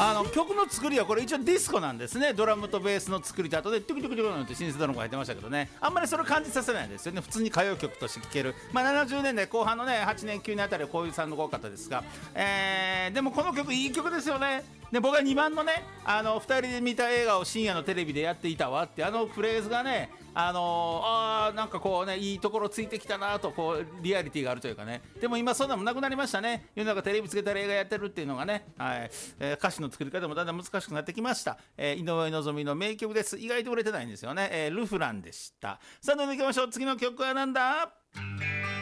曲の作りはこれ一応ディスコなんですね。ドラムとベースの作りと、あとでトゥクトゥクトゥクなんてシンセドラムが入ってましたけどね、あんまりそれ感じさせないんですよね。普通に歌謡曲として聴ける、70年代後半のね8年9年あたりはこういうサウンドが多かったですが、でもこの曲いい曲ですよね。で僕は2番のね2人で見た映画を深夜のテレビでやっていたわってフレーズがねなんかこうねいいところついてきたなと、こうリアリティがあるというかね。でも今そんなもなくなりましたね。世の中テレビつけたら映画やってるっていうのがね、歌詞の作り方もだんだん難しくなってきました。井上のぞみの名曲です。意外と売れてないんですよね。ルフランでした。さあどんどんいきましょう。次の曲はなんだ。